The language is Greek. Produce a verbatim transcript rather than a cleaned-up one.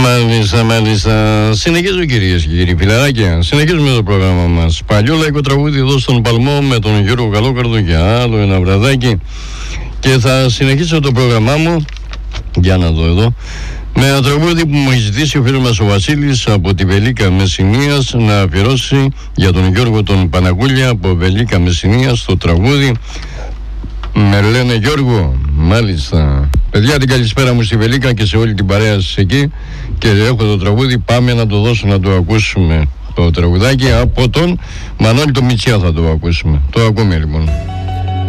Μάλιστα, μάλιστα. Συνεχίζω, κυρίες και κύριοι φιλαράκια. Συνεχίζουμε το πρόγραμμα μας. Παλιό λαϊκό τραγούδι εδώ στον Παλμό με τον Γιώργο Καλόκαρδο για άλλο ένα βραδάκι. Και θα συνεχίσω το πρόγραμμά μου. Για να δω εδώ. Με ένα τραγούδι που μου έχει ζητήσει ο φίλος μας ο Βασίλης από τη Βελίκα Μεσσηνίας να αφιερώσει για τον Γιώργο τον Παναγούλια από Βελίκα Μεσσηνίας το τραγούδι «Με λένε Γιώργο». Μάλιστα. Παιδιά, την καλησπέρα μου στη Βελίκα και σε όλη την παρέα σας εκεί. Και έχω το τραγούδι, πάμε να το δώσω να το ακούσουμε. Το τραγουδάκι από τον Μανώλη το Μητσιά θα το ακούσουμε. Το ακούμε λοιπόν.